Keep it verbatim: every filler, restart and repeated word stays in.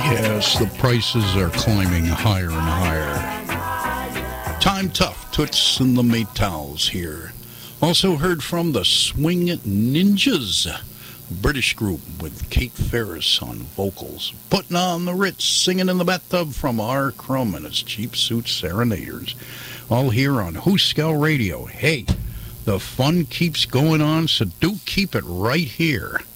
Yes, the prices are climbing higher and higher. Time Tough, Toots and the Maytals here. Also heard from the Swing Ninjas, a British group with Kate Ferris on vocals. Putting on the Ritz, Singing in the Bathtub from R. Crumb and his Cheap Suit Serenaders. All here on Hooskow Radio. Hey, the fun keeps going on, so do keep it right here.